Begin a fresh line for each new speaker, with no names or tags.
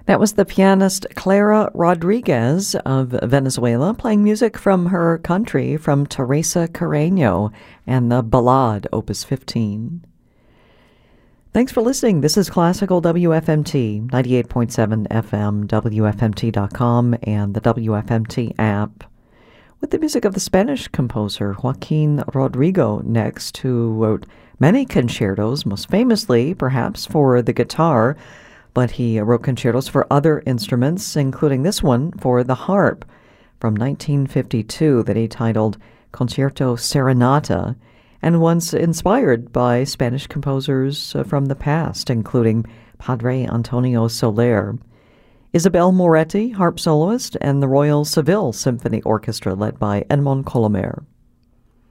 That was the pianist Clara Rodriguez of Venezuela playing music from her country from Teresa Carreño and the Ballade, Opus 15. Thanks for listening. This is Classical WFMT, 98.7 FM, WFMT.com, and the WFMT app, with the music of the Spanish composer Joaquin Rodrigo next, who wrote many concertos, most famously, perhaps, for the guitar, but he wrote concertos for other instruments, including this one for the harp from 1952 that he titled Concerto Serenata, and once inspired by Spanish composers from the past, including Padre Antonio Soler. Isabel Moretti, harp soloist, and the Royal Seville Symphony Orchestra led by Edmond Colomer.